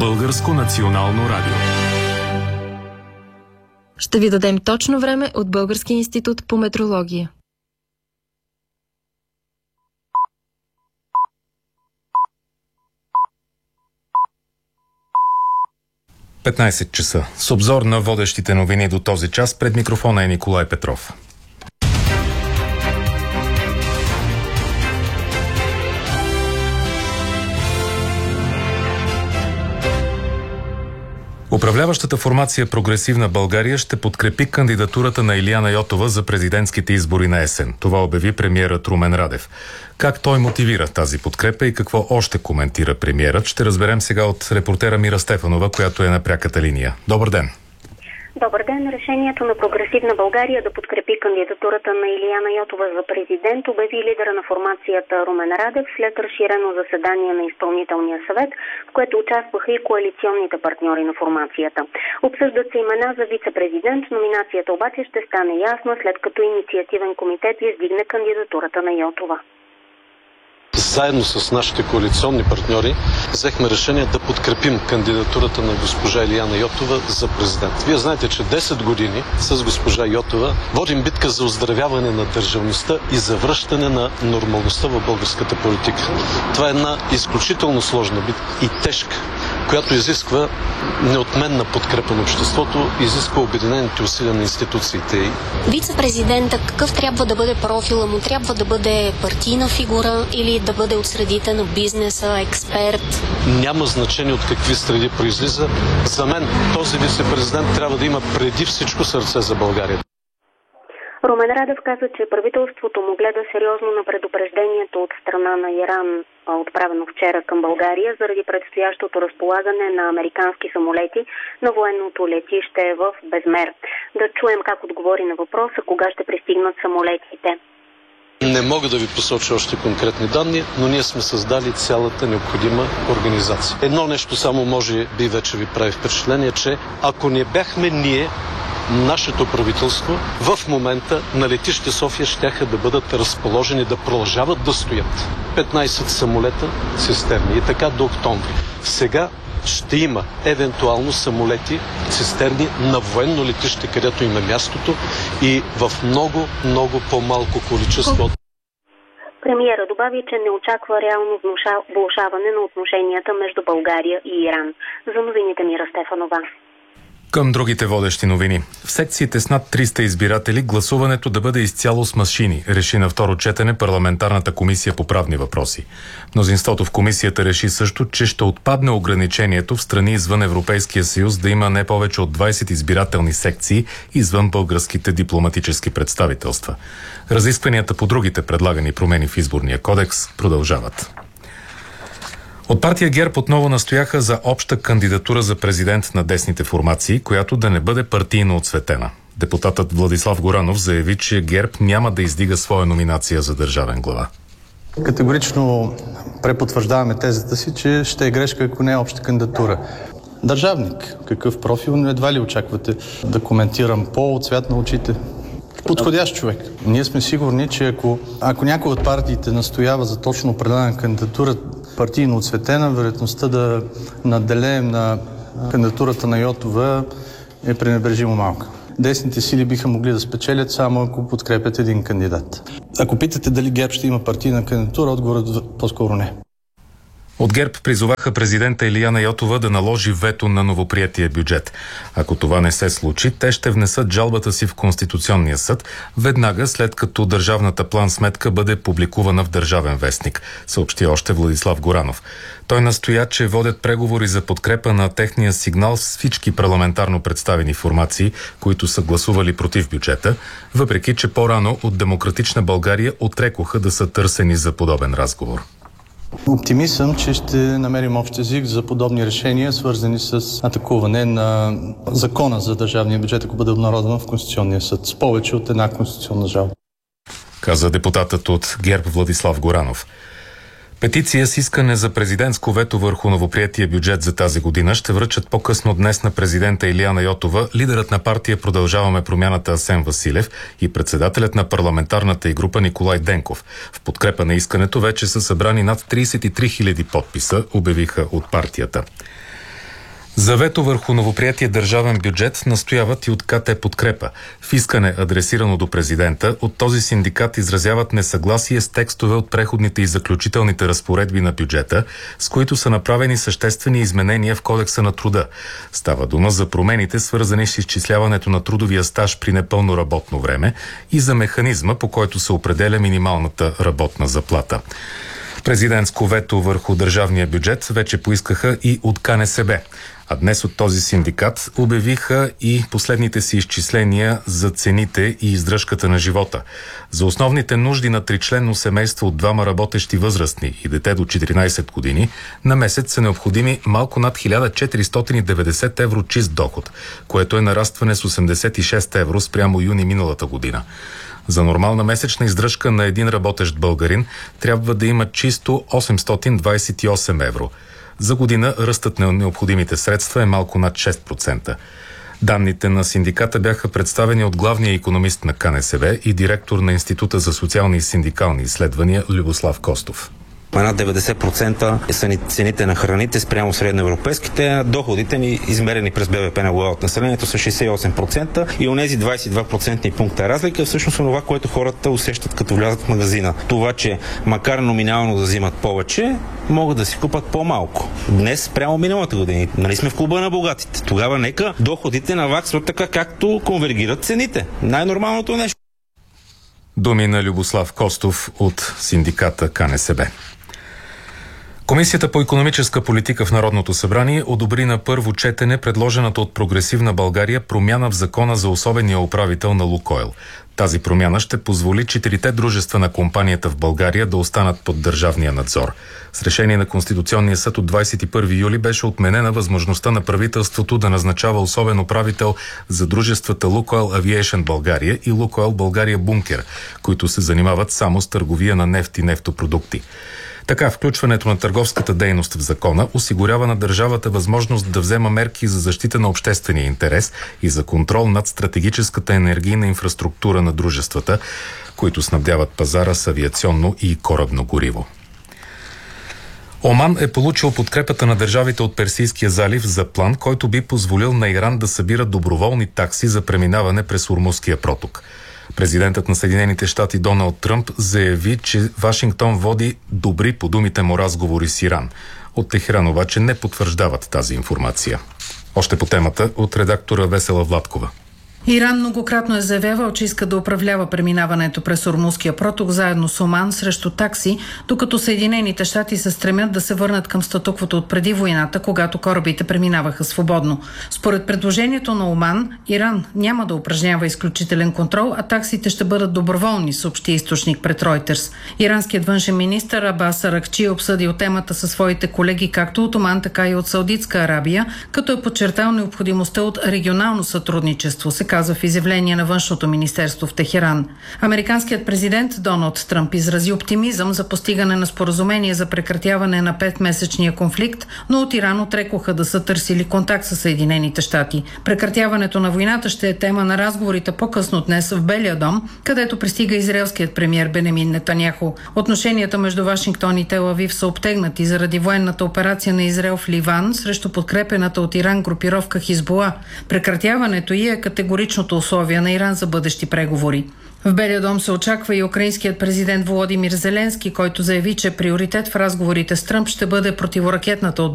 Българско национално радио. Ще ви дадем точно време от Българския институт по метрология. – 15 часа. С обзор на водещите новини до този час пред микрофона е Николай Петров. Управляващата формация Прогресивна България ще подкрепи кандидатурата на Илияна Йотова за президентските избори на есен. Това обяви премиерът Румен Радев. Как той мотивира тази подкрепа и какво още коментира премиерът, ще разберем сега от репортера Мира Стефанова, която е на пряката линия. Добър ден! Добър ден! Решението на Прогресивна България да подкрепи кандидатурата на Илияна Йотова за президент обяви лидера на формацията Румен Радев след разширено заседание на изпълнителния съвет, в което участваха и коалиционните партньори на формацията. Обсъждат се имена за вице-президент, номинацията обаче ще стане ясна, след като инициативен комитет издигне кандидатурата на Йотова. Заедно с нашите коалиционни партньори взехме решение да подкрепим кандидатурата на госпожа Илияна Йотова за президент. Вие знаете, че 10 години с госпожа Йотова водим битка за оздравяване на държавността и за връщане на нормалността в българската политика. Това е една изключително сложна битка и тежка, която изисква неотменна подкрепа на обществото, изисква обединените усилия на институциите. Вице-президента, какъв трябва да бъде профила му? Трябва да бъде партийна фигура или да бъде от средите на бизнеса, експерт? Няма значение от какви среди произлиза. За мен този вице-президент трябва да има преди всичко сърце за България. Румен Радев каза, че правителството му гледа сериозно на предупреждението от страна на Иран, отправено вчера към България, заради предстоящото разполагане на американски самолети на военното летище в Безмер. Да чуем как отговори на въпроса кога ще пристигнат самолетите. Не мога да ви посоча още конкретни данни, но ние сме създали цялата необходима организация. Едно нещо само може би вече ви прави впечатление, че ако не бяхме ние, нашето правителство, в момента на летище София щяха да бъдат разположени, да продължават да стоят 15 самолета цистерни и така до октомври. Сега ще има евентуално самолети цистерни на военно летище, където има мястото и в много по-малко количество. Премиера добави, че не очаква реално влошаване на отношенията между България и Иран. За новините Мира Стефанова. Към другите водещи новини. В секциите с над 300 избиратели гласуването да бъде изцяло с машини, реши на второ четене парламентарната комисия по правни въпроси. Мнозинството в комисията реши също, че ще отпадне ограничението в страни извън Европейския съюз да има не повече от 20 избирателни секции извън българските дипломатически представителства. Разискванията по другите предлагани промени в изборния кодекс продължават. От партия ГЕРБ отново настояха за обща кандидатура за президент на десните формации, която да не бъде партийно оцветена. Депутатът Владислав Горанов заяви, че ГЕРБ няма да издига своя номинация за държавен глава. Категорично препотвърждаваме тезата си, че ще е грешка, ако не е обща кандидатура. Държавник, какъв профил, едва ли очаквате да коментирам пол, цвят на очите? Подходящ човек. Ние сме сигурни, че ако някой от партиите настоява за точно определена кандидатура, партийно оцветена, вероятността да наделеем на кандидатурата на Йотова е пренебрежимо малка. Десните сили биха могли да спечелят само ако подкрепят един кандидат. Ако питате дали ГЕРБ ще има партийна кандидатура, отговорът по-скоро не. От ГЕРБ призоваха президента Илияна Йотова да наложи вето на новоприетия бюджет. Ако това не се случи, те ще внесат жалбата си в Конституционния съд веднага след като държавната план-сметка бъде публикувана в Държавен вестник, съобщи още Владислав Горанов. Той настоя, че водят преговори за подкрепа на техния сигнал с всички парламентарно представени формации, които са гласували против бюджета, въпреки че по-рано от Демократична България отрекоха да са търсени за подобен разговор. Оптимист съм, че ще намерим общ език за подобни решения, свързани с атакуване на закона за държавния бюджет, ако бъде обнародван в Конституционния съд, с повече от една конституционна жалба. Каза депутатът от ГЕРБ Владислав Горанов. Петиция с искане за президентско вето върху новоприетия бюджет за тази година ще връчат по-късно днес на президента Илияна Йотова, лидерът на партия Продължаваме промяната Асен Василев и председателят на парламентарната й група Николай Денков. В подкрепа на искането вече са събрани над 33 000 подписа, обявиха от партията. За вето върху новоприятия държавен бюджет настояват и от КТ Подкрепа. В искане, адресирано до президента, от този синдикат изразяват несъгласие с текстове от преходните и заключителните разпоредби на бюджета, с които са направени съществени изменения в Кодекса на труда. Става дума за промените, свързани с изчисляването на трудовия стаж при непълно работно време и за механизма, по който се определя минималната работна заплата. Президентско вето върху държавния бюджет вече поискаха и от КНСБ. А днес от този синдикат обявиха и последните си изчисления за цените и издръжката на живота. За основните нужди на тричленно семейство от двама работещи възрастни и дете до 14 години на месец са необходими малко над 1490 евро чист доход, което е нарастване с 86 евро спрямо юни миналата година. За нормална месечна издръжка на един работещ българин трябва да има чисто 828 евро. За година ръстът на необходимите средства е малко над 6%. Данните на синдиката бяха представени от главния икономист на КНСБ и директор на Института за социални и синдикални изследвания Любослав Костов. Над 90% са ни цените на храните спрямо средноевропейските, доходите ни, измерени през БВП на глава от населението, са 68% и онези 22% пункта разлика е всъщност това, което хората усещат като влязат в магазина. Това, че макар номинално да взимат повече, могат да си купат по-малко. Днес спрямо миналата година. Нали сме в клуба на богатите? Тогава нека доходите наваксват така, както конвергират цените. Най-нормалното нещо. Думи на Любослав Костов от синдиката КНСБ. Комисията по икономическа политика в Народното събрание одобри на първо четене предложената от Прогресивна България промяна в закона за особения управител на Лукойл. Тази промяна ще позволи 4 дружества на компанията в България да останат под държавния надзор. С решение на Конституционния съд от 21 юли беше отменена възможността на правителството да назначава особен управител за дружествата Лукойл Авиейшън България и Лукойл България Бункер, които се занимават само с търговия на нефт и нефтопродукти. Така, включването на търговската дейност в закона осигурява на държавата възможност да взема мерки за защита на обществения интерес и за контрол над стратегическата енергийна инфраструктура на дружествата, които снабдяват пазара с авиационно и корабно гориво. Оман е получил подкрепата на държавите от Персийския залив за план, който би позволил на Иран да събира доброволни такси за преминаване през Ормузския проток. Президентът на Съединените щати Доналд Тръмп заяви, че Вашингтон води добри по думите му разговори с Иран. От Техеран обаче не потвърждават тази информация. Още по темата от редактора Весела Владкова. Иран многократно е заявявал, че иска да управлява преминаването през Ормузския проток заедно с Оман срещу такси, докато Съединените щати се стремят да се върнат към статуквото от преди войната, когато корабите преминаваха свободно. Според предложението на Оман, Иран няма да упражнява изключителен контрол, а таксите ще бъдат доброволни, съобщи източник пред Reuters. Иранският външен министър Абас Аракчи обсъдил темата със своите колеги както от Оман, така и от Саудитска Арабия, като е подчертал необходимостта от регионално сътрудничество, се казва в изявление на Външното министерство в Техеран. Американският президент Доналд Тръмп изрази оптимизъм за постигане на споразумение за прекратяване на 5-месечния конфликт, но от Иран отрекоха да са търсили контакт с Съединените щати. Прекратяването на войната ще е тема на разговорите по-късно днес в Белия дом, където пристига израелският премиер Бенемин Нетаняху. Отношенията между Вашингтон и Тел Авив са обтегнати заради военната операция на Израел в Ливан срещу подкрепената от Иран групировка Хизбула. Прекратяването й е категоричното условие на Иран за бъдещи преговори. В Белия дом се очаква и украинският президент Володимир Зеленски, който заяви, че приоритет в разговорите с Тръмп ще бъде противоракетната отбрана